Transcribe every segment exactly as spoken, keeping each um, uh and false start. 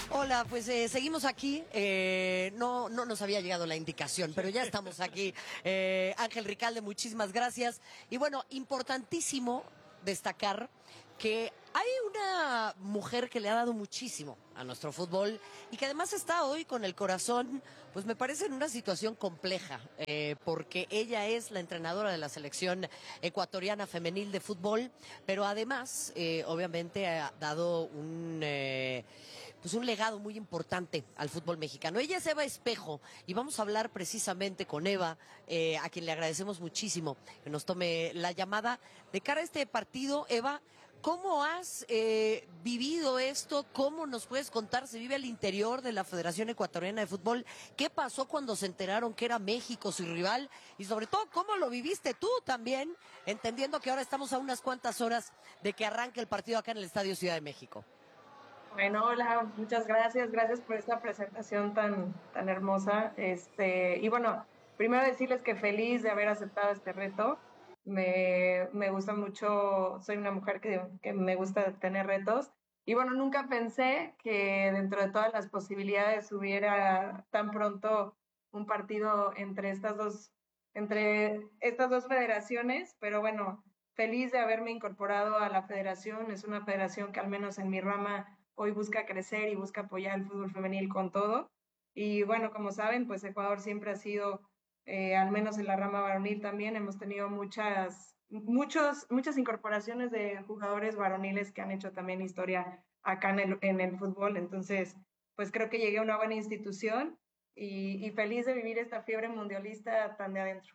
Hola, pues eh, seguimos aquí. Eh, no, no nos había llegado la indicación, pero ya estamos aquí. Eh, Ángel Ricalde, muchísimas gracias. Y bueno, importantísimo destacar que hay una mujer que le ha dado muchísimo a nuestro fútbol y que además está hoy con el corazón, pues me parece en una situación compleja, eh, porque ella es la entrenadora de la selección ecuatoriana femenil de fútbol, pero además, eh, obviamente, ha dado un... Eh, pues un legado muy importante al fútbol mexicano. Ella es Eva Espejo y vamos a hablar precisamente con Eva, eh, a quien le agradecemos muchísimo que nos tome la llamada. De cara a este partido, Eva, ¿cómo has eh, vivido esto? ¿Cómo nos puedes contar? Se vive al interior de la Federación Ecuatoriana de Fútbol. ¿Qué pasó cuando se enteraron que era México su rival? Y sobre todo, ¿cómo lo viviste tú también? Entendiendo que ahora estamos a unas cuantas horas de que arranque el partido acá en el Estadio Ciudad de México. Bueno, hola, muchas gracias, gracias por esta presentación tan, tan hermosa. Este, y bueno, primero decirles que feliz de haber aceptado este reto. Me, me gusta mucho, soy una mujer que, que me gusta tener retos. Y bueno, nunca pensé que dentro de todas las posibilidades hubiera tan pronto un partido entre estas dos, entre estas dos federaciones, pero bueno, feliz de haberme incorporado a la federación. Es una federación que al menos en mi rama hoy busca crecer y busca apoyar el fútbol femenil con todo. Y bueno, como saben, pues Ecuador siempre ha sido, eh, al menos en la rama varonil también, hemos tenido muchas, muchos, muchas incorporaciones de jugadores varoniles que han hecho también historia acá en el, en el fútbol. Entonces, pues creo que llegué a una buena institución y, y feliz de vivir esta fiebre mundialista tan de adentro.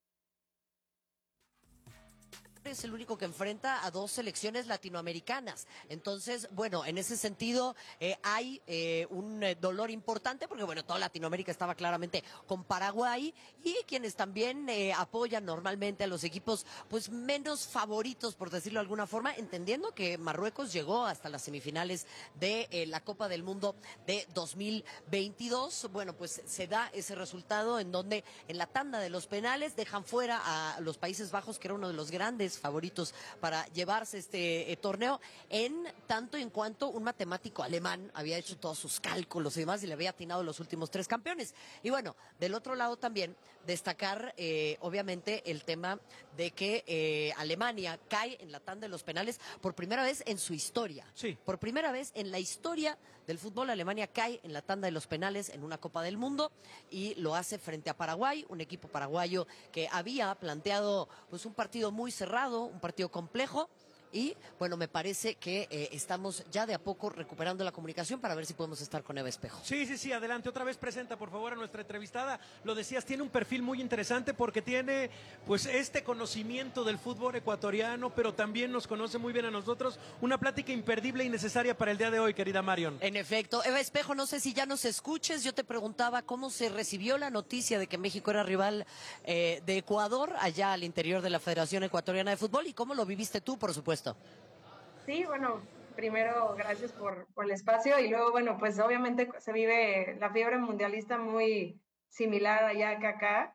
Es el único que enfrenta a dos selecciones latinoamericanas. Entonces, bueno, en ese sentido eh, hay eh, un eh, dolor importante porque, bueno, toda Latinoamérica estaba claramente con Paraguay y quienes también eh, apoyan normalmente a los equipos pues menos favoritos, por decirlo de alguna forma, entendiendo que Marruecos llegó hasta las semifinales de eh, la Copa del Mundo de dos mil veintidós. Bueno, pues se da ese resultado en donde en la tanda de los penales dejan fuera a los Países Bajos, que era uno de los grandes favoritos para llevarse este eh, torneo, en tanto en cuanto un matemático alemán había hecho todos sus cálculos y demás y le había atinado los últimos tres campeones. Y bueno, del otro lado también destacar eh, obviamente el tema de que eh, Alemania cae en la tanda de los penales por primera vez en su historia. Sí. Por primera vez en la historia del fútbol, Alemania cae en la tanda de los penales en una Copa del Mundo y lo hace frente a Paraguay, un equipo paraguayo que había planteado pues un partido muy cerrado, un partido complejo. Y bueno, me parece que eh, estamos ya de a poco recuperando la comunicación para ver si podemos estar con Eva Espejo. Sí, sí, sí, adelante. Otra vez presenta, por favor, a nuestra entrevistada. Lo decías, tiene un perfil muy interesante porque tiene, pues, este conocimiento del fútbol ecuatoriano, pero también nos conoce muy bien a nosotros. Una plática imperdible y necesaria para el día de hoy, querida Marion. En efecto. Eva Espejo, no sé si ya nos escuches. Yo te preguntaba cómo se recibió la noticia de que México era rival eh, de Ecuador allá al interior de la Federación Ecuatoriana de Fútbol y cómo lo viviste tú, por supuesto. Sí, bueno, primero gracias por, por el espacio y luego, bueno, pues obviamente se vive la fiebre mundialista muy similar allá que acá,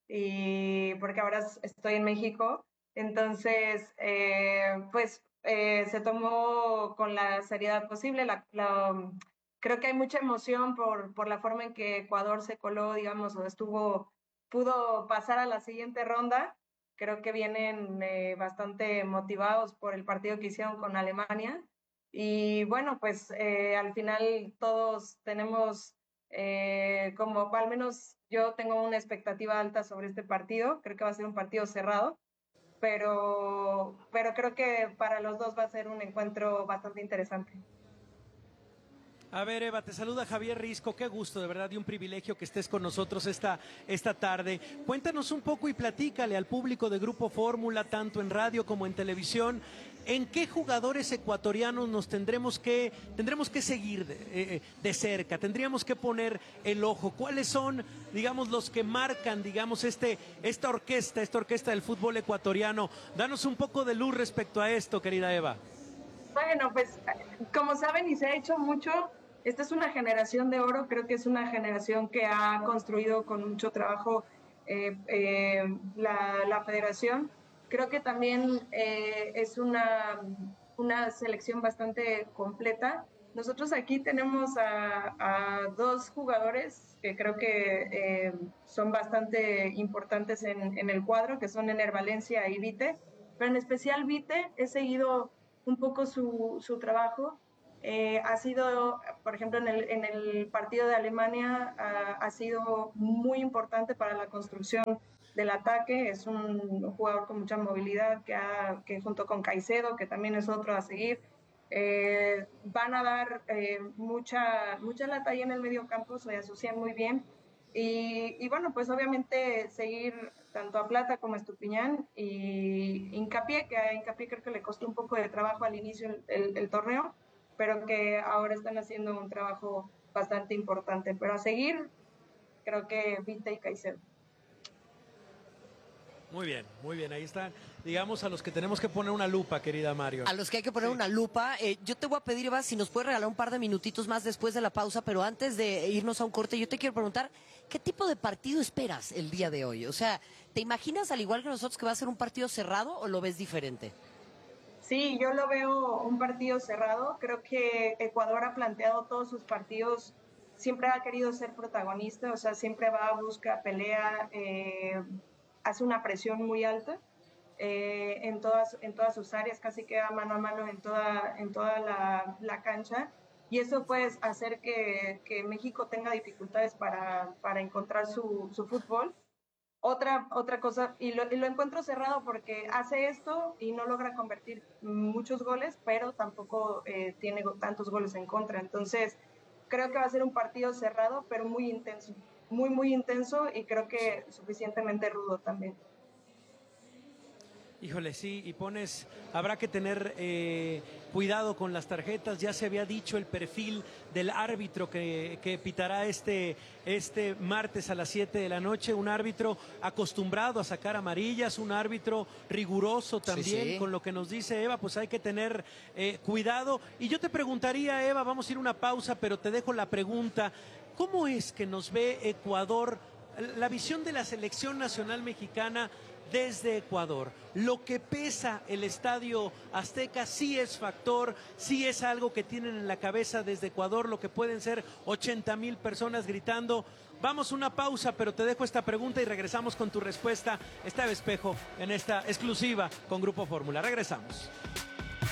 y porque ahora estoy en México, entonces, eh, pues eh, se tomó con la seriedad posible, la, la, creo que hay mucha emoción por, por la forma en que Ecuador se coló, digamos, o estuvo, pudo pasar a la siguiente ronda. Creo que vienen eh, bastante motivados por el partido que hicieron con Alemania. Y bueno, pues eh, al final todos tenemos, eh, como al menos yo tengo una expectativa alta sobre este partido. Creo que va a ser un partido cerrado, pero, pero creo que para los dos va a ser un encuentro bastante interesante. A ver, Eva, te saluda Javier Risco, qué gusto, de verdad, y un privilegio que estés con nosotros esta, esta tarde. Cuéntanos un poco y platícale al público de Grupo Fórmula, tanto en radio como en televisión, ¿en qué jugadores ecuatorianos nos tendremos que, tendremos que seguir de, eh, de cerca? Tendríamos que poner el ojo. ¿Cuáles son, digamos, los que marcan, digamos, este, esta orquesta, esta orquesta del fútbol ecuatoriano? Danos un poco de luz respecto a esto, querida Eva. Bueno, pues como saben y se ha hecho mucho, esta es una generación de oro, creo que es una generación que ha construido con mucho trabajo eh, eh, la, la federación. Creo que también eh, es una, una selección bastante completa. nosotros aquí tenemos a, a dos jugadores que creo que eh, son bastante importantes en, en el cuadro, que son Ener Valencia y Vite, pero en especial Vite, he seguido un poco su, su trabajo. Eh, ha sido, por ejemplo, en el, en el partido de Alemania, uh, ha sido muy importante para la construcción del ataque. Es un jugador con mucha movilidad que, ha, que junto con Caicedo, que también es otro a seguir, eh, van a dar eh, mucha, mucha lata ahí en el medio campo, se asocian muy bien. Y, y bueno, pues obviamente seguir tanto a Plata como a Estupiñán y Hincapié, que a Hincapié creo que le costó un poco de trabajo al inicio el, el, el torneo, pero que ahora están haciendo un trabajo bastante importante. Pero a seguir, creo que Vita y Caicedo. Muy bien, muy bien, ahí están, digamos, a los que tenemos que poner una lupa, querida Mario. A los que hay que poner Sí. una lupa. Eh, yo te voy a pedir, Eva, si nos puedes regalar un par de minutitos más después de la pausa, pero antes de irnos a un corte, yo te quiero preguntar, ¿qué tipo de partido esperas el día de hoy? O sea, ¿te imaginas, al igual que nosotros, que va a ser un partido cerrado o lo ves diferente? Sí, yo lo veo un partido cerrado. Creo que Ecuador ha planteado todos sus partidos, siempre ha querido ser protagonista, o sea, siempre va, busca, pelea, eh, hace una presión muy alta eh, en, todas, en todas sus áreas, casi queda mano a mano en toda, en toda la, la cancha. Y eso puede hacer que, que México tenga dificultades para, para encontrar su, su fútbol. Otra, otra cosa, y lo, y lo encuentro cerrado porque hace esto y no logra convertir muchos goles, pero tampoco eh, tiene tantos goles en contra. Entonces, creo que va a ser un partido cerrado, pero muy intenso. Muy, muy intenso y creo que suficientemente rudo también. Híjole, sí, y pones, habrá que tener eh, cuidado con las tarjetas, ya se había dicho el perfil del árbitro que, que pitará este, este martes a las siete de la noche, un árbitro acostumbrado a sacar amarillas, un árbitro riguroso también, sí, sí. Con lo que nos dice Eva, pues hay que tener eh, cuidado. Y yo te preguntaría, Eva, vamos a ir a una pausa, pero te dejo la pregunta, ¿cómo es que nos ve Ecuador, la visión de la selección nacional mexicana desde Ecuador? Lo que pesa el Estadio Azteca sí es factor, sí es algo que tienen en la cabeza desde Ecuador, lo que pueden ser ochenta mil personas gritando. Vamos a una pausa, pero te dejo esta pregunta y regresamos con tu respuesta. Está de Espejo en esta exclusiva con Grupo Fórmula. Regresamos.